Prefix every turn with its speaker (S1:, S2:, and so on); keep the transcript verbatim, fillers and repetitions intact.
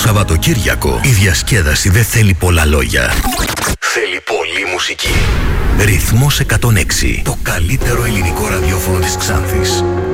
S1: Σαββατοκύριακο η διασκέδαση δεν θέλει πολλά λόγια. Θέλει πολλή μουσική. Ρυθμός εκατόν έξι. Το καλύτερο ελληνικό ραδιόφωνο της Ξάνθης.